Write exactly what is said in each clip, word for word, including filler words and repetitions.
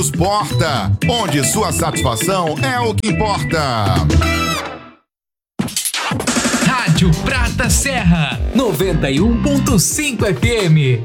Porta, onde sua satisfação é o que importa. Rádio Prata Serra, noventa e um ponto cinco F M.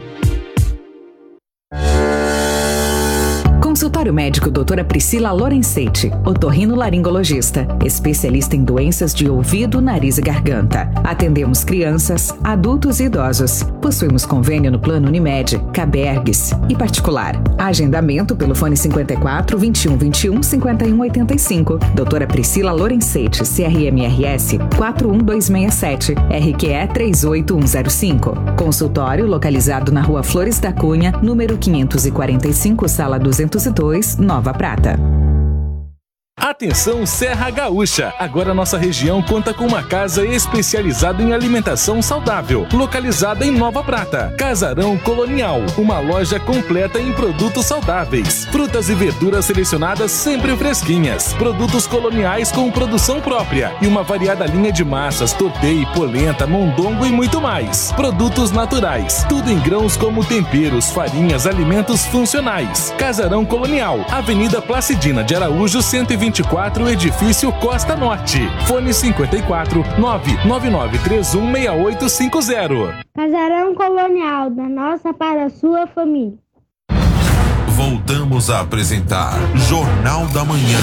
Consultório médico doutora Priscila Lorenzetti, otorrinolaringologista, especialista em doenças de ouvido, nariz e garganta. Atendemos crianças, adultos e idosos. Possuímos convênio no Plano Unimed, Cabergues e particular. Agendamento pelo fone cinquenta e quatro, vinte e um, vinte e um, cinquenta e um, oitenta e cinco. doutora Priscila Lorenzetti, C R M R S quatro um dois seis sete, R Q E três oito um zero cinco. Consultório localizado na Rua Flores da Cunha, número quinhentos e quarenta e cinco, sala duzentos e dois, Nova Prata. Atenção Serra Gaúcha! Agora nossa região conta com uma casa especializada em alimentação saudável, localizada em Nova Prata. Casarão Colonial, uma loja completa em produtos saudáveis. Frutas e verduras selecionadas sempre fresquinhas. Produtos coloniais com produção própria e uma variada linha de massas, tortei, polenta, mondongo e muito mais. Produtos naturais, tudo em grãos como temperos, farinhas, alimentos funcionais. Casarão Colonial, Avenida Placidina de Araújo, cento e vinte e quatro, Edifício Costa Norte. Fone cinquenta e quatro, nove nove nove três um seis oito cinco zero. Casarão Colonial, da nossa para a sua família. Voltamos a apresentar Jornal da Manhã.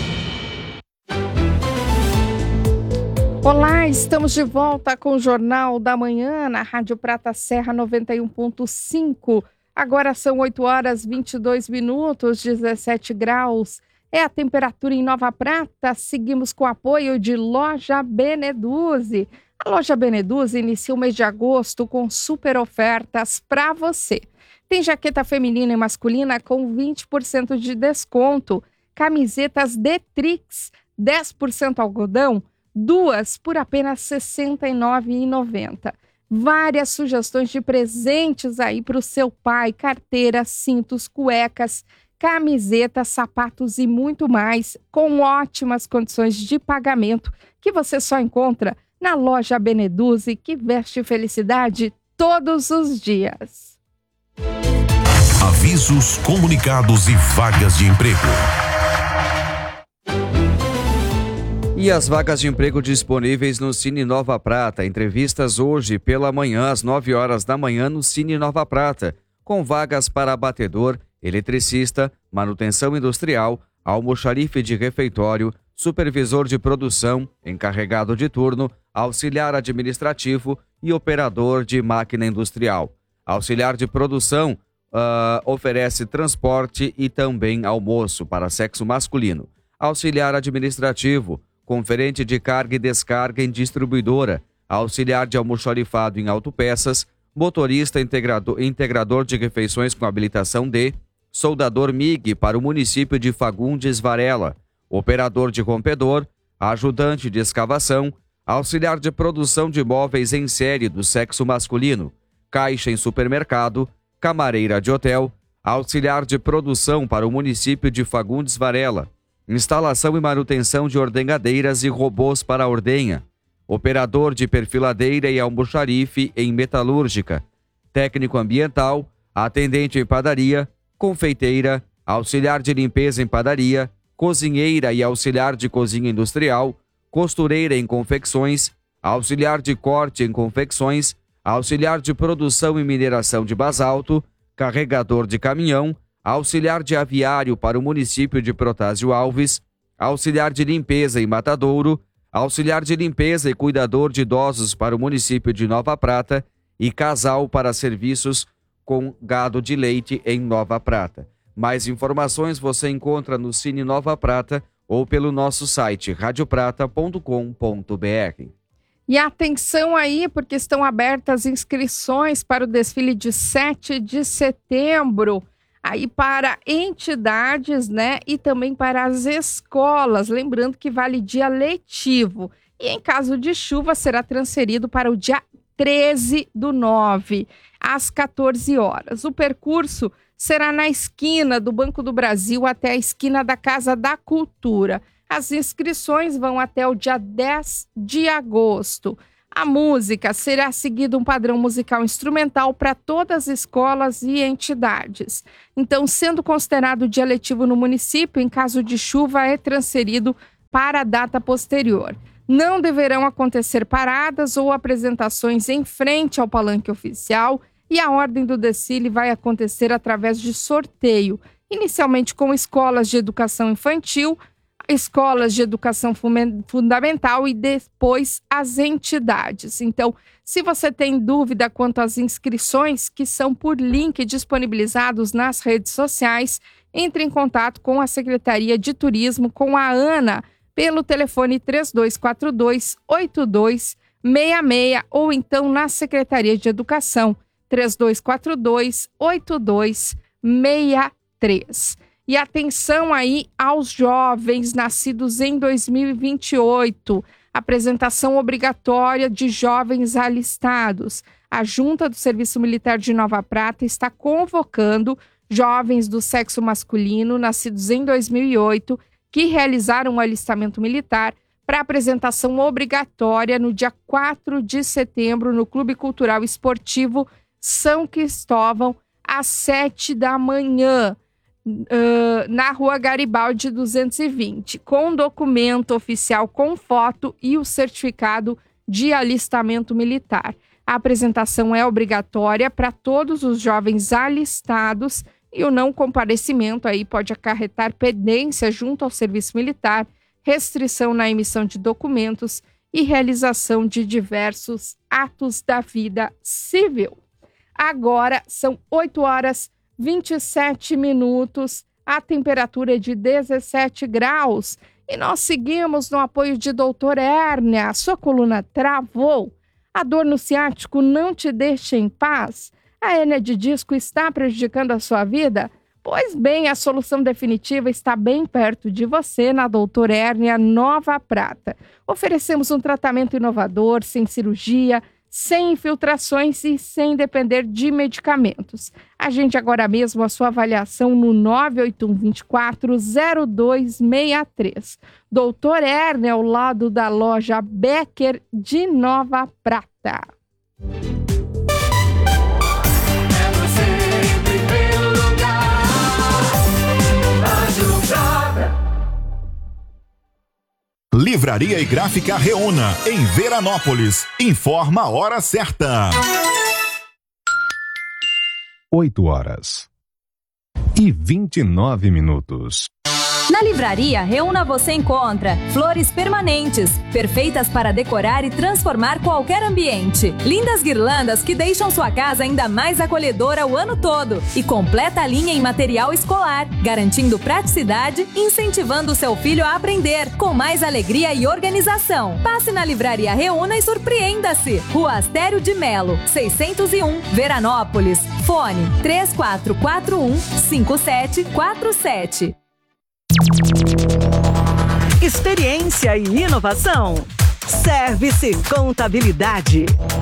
Olá, estamos de volta com o Jornal da Manhã na Rádio Prata Serra noventa e um ponto cinco. Agora são oito horas e vinte e dois minutos, dezessete graus. É a temperatura em Nova Prata. Seguimos com o apoio de Loja Beneduzzi. A Loja Beneduzzi inicia o mês de agosto com super ofertas para você. Tem jaqueta feminina e masculina com vinte por cento de desconto. Camisetas Detrix, dez por cento algodão, duas por apenas sessenta e nove reais e noventa centavos. Várias sugestões de presentes aí para o seu pai: carteira, cintos, cuecas, camisetas, sapatos e muito mais, com ótimas condições de pagamento que você só encontra na Loja Beneduzzi, que veste felicidade todos os dias. Avisos, comunicados e vagas de emprego. E as vagas de emprego disponíveis no Cine Nova Prata. Entrevistas hoje pela manhã, às nove horas da manhã, no Cine Nova Prata, com vagas para batedor, eletricista, manutenção industrial, almoxarife de refeitório, supervisor de produção, encarregado de turno, auxiliar administrativo e operador de máquina industrial. Auxiliar de produção uh, oferece transporte e também almoço para sexo masculino. Auxiliar administrativo, conferente de carga e descarga em distribuidora, auxiliar de almoxarifado em autopeças, motorista integrador, integrador de refeições com habilitação D, soldador M I G para o município de Fagundes Varela, operador de rompedor, ajudante de escavação, auxiliar de produção de móveis em série do sexo masculino, caixa em supermercado, camareira de hotel, auxiliar de produção para o município de Fagundes Varela, instalação e manutenção de ordenhadeiras e robôs para a ordenha, operador de perfiladeira e almoxarife em metalúrgica, técnico ambiental, atendente em padaria, confeiteira, auxiliar de limpeza em padaria, cozinheira e auxiliar de cozinha industrial, costureira em confecções, auxiliar de corte em confecções, auxiliar de produção e mineração de basalto, carregador de caminhão, auxiliar de aviário para o município de Protásio Alves, auxiliar de limpeza em Matadouro, auxiliar de limpeza e cuidador de idosos para o município de Nova Prata e casal para serviços com gado de leite em Nova Prata. Mais informações você encontra no Cine Nova Prata ou pelo nosso site rádio prata ponto com ponto b r. E atenção aí, porque estão abertas inscrições para o desfile de sete de setembro, aí para entidades, né, e também para as escolas, lembrando que vale dia letivo. E em caso de chuva, será transferido para o dia treze do nove, às quatorze horas. O percurso será na esquina do Banco do Brasil até a esquina da Casa da Cultura. As inscrições vão até o dia dez de agosto. A música será seguido um padrão musical instrumental para todas as escolas e entidades. Então, sendo considerado dia letivo no município, em caso de chuva, é transferido para a data posterior. Não deverão acontecer paradas ou apresentações em frente ao palanque oficial e a ordem do desfile vai acontecer através de sorteio, inicialmente com escolas de educação infantil, escolas de educação fundamental e depois as entidades. Então, se você tem dúvida quanto às inscrições, que são por link disponibilizados nas redes sociais, entre em contato com a Secretaria de Turismo, com a Ana, pelo telefone três dois quatro dois, oito dois seis seis ou então na Secretaria de Educação, três dois quatro dois, oito dois seis três. E atenção aí aos jovens nascidos em dois mil e vinte e oito. Apresentação obrigatória de jovens alistados. A Junta do Serviço Militar de Nova Prata está convocando jovens do sexo masculino nascidos em dois mil e oito que realizaram o alistamento militar para apresentação obrigatória no dia quatro de setembro no Clube Cultural Esportivo São Cristóvão, às sete da manhã. Uh, na Rua Garibaldi duzentos e vinte, com documento oficial com foto e o certificado de alistamento militar. A apresentação é obrigatória para todos os jovens alistados e o não comparecimento aí pode acarretar pendência junto ao serviço militar, restrição na emissão de documentos e realização de diversos atos da vida civil. Agora são oito horas vinte e sete minutos, a temperatura é de dezessete graus e nós seguimos no apoio de doutor Hérnia. A sua coluna travou? A dor no ciático não te deixa em paz? A hérnia de disco está prejudicando a sua vida? Pois bem, a solução definitiva está bem perto de você na doutor Hérnia Nova Prata. Oferecemos um tratamento inovador, sem cirurgia, sem infiltrações e sem depender de medicamentos. Agende agora mesmo a sua avaliação no nove oito um, dois quatro, zero dois seis três. doutor Hérnia, ao lado da loja Becker de Nova Prata. Livraria e Gráfica Reúna, em Veranópolis. Informa a hora certa. oito horas e vinte e nove minutos. Na Livraria Reúna você encontra flores permanentes, perfeitas para decorar e transformar qualquer ambiente. Lindas guirlandas que deixam sua casa ainda mais acolhedora o ano todo. E completa a linha em material escolar, garantindo praticidade e incentivando o seu filho a aprender, com mais alegria e organização. Passe na Livraria Reúna e surpreenda-se. Rua Astério de Melo, seiscentos e um, Veranópolis. Fone três quatro quatro um, cinco sete quatro sete. Experiência e inovação. Service Contabilidade.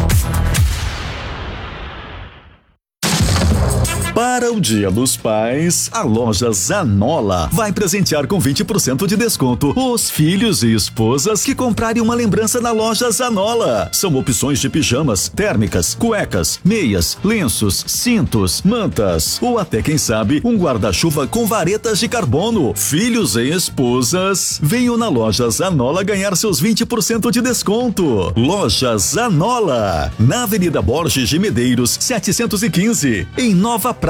Para o Dia dos Pais, a loja Zanola vai presentear com vinte por cento de desconto os filhos e esposas que comprarem uma lembrança na loja Zanola. São opções de pijamas, térmicas, cuecas, meias, lenços, cintos, mantas ou até, quem sabe, um guarda-chuva com varetas de carbono. Filhos e esposas, venham na loja Zanola ganhar seus vinte por cento de desconto. Loja Zanola, na Avenida Borges de Medeiros, setecentos e quinze, em Nova Prata.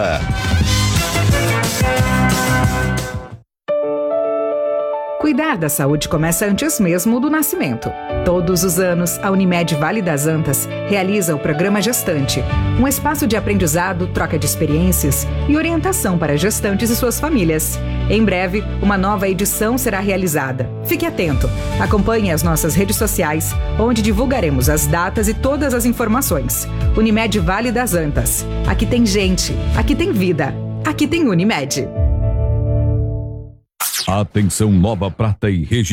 Cuidar da saúde começa antes mesmo do nascimento. Todos os anos, a Unimed Vale das Antas realiza o programa Gestante, um espaço de aprendizado, troca de experiências e orientação para gestantes e suas famílias. Em breve, uma nova edição será realizada. Fique atento. Acompanhe as nossas redes sociais, onde divulgaremos as datas e todas as informações. Unimed Vale das Antas. Aqui tem gente, aqui tem vida, aqui tem Unimed. Atenção Nova Prata e região.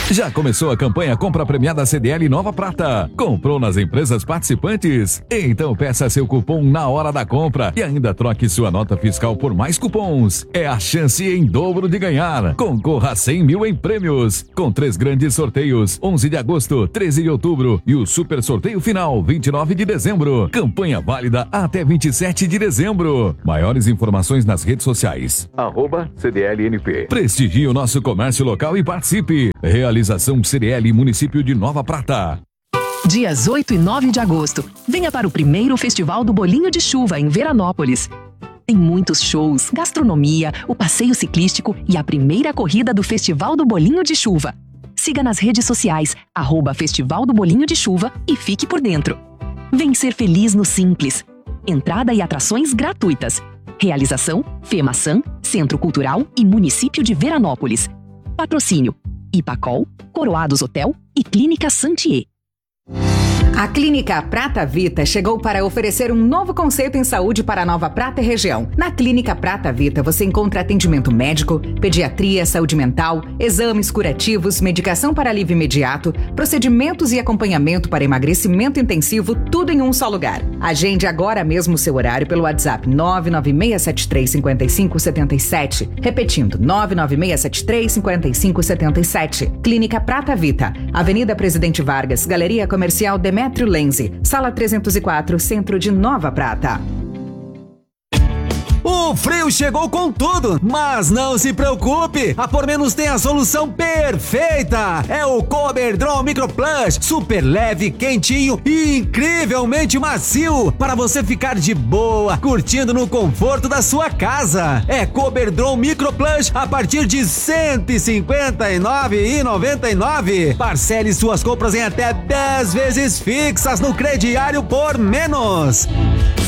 Já começou a campanha Compra Premiada C D L Nova Prata. Comprou nas empresas participantes? Então peça seu cupom na hora da compra e ainda troque sua nota fiscal por mais cupons. É a chance em dobro de ganhar. Concorra a cem mil em prêmios. Com três grandes sorteios, onze de agosto, treze de outubro e o super sorteio final, vinte e nove de dezembro. Campanha válida até vinte e sete de dezembro. Maiores informações nas redes sociais. Arroba C D L N P. Prestigie o nosso comércio local e participe. Realização C D L Município de Nova Prata. Dias oito e nove de agosto. Venha para o primeiro Festival do Bolinho de Chuva em Veranópolis. Tem muitos shows, gastronomia, o passeio ciclístico e a primeira corrida do Festival do Bolinho de Chuva. Siga nas redes sociais, arroba Festival do Bolinho de Chuva e fique por dentro. Vem ser feliz no Simples. Entrada e atrações gratuitas. Realização, FEMAÇã, Centro Cultural e Município de Veranópolis. Patrocínio, Ipacol, Coroados Hotel e Clínica Santier. A Clínica Prata Vita chegou para oferecer um novo conceito em saúde para a Nova Prata e região. Na Clínica Prata Vita você encontra atendimento médico, pediatria, saúde mental, exames curativos, medicação para alívio imediato, procedimentos e acompanhamento para emagrecimento intensivo, tudo em um só lugar. Agende agora mesmo o seu horário pelo WhatsApp nove nove seis sete três cinco cinco sete sete. Repetindo, nove nove seis sete três cinco cinco sete sete. Clínica Prata Vita, Avenida Presidente Vargas, Galeria Comercial Demetrio Lenze, Sala trezentos e quatro, Centro de Nova Prata. O frio chegou com tudo, mas não se preocupe, a Por Menos tem a solução perfeita. É o Coberdron Micro Plus, super leve, quentinho e incrivelmente macio, para você ficar de boa, curtindo no conforto da sua casa. É Coberdron Micro Plus a partir de cento e cinquenta e nove reais e noventa e nove centavos. Parcele suas compras em até dez vezes fixas no crediário Por Menos.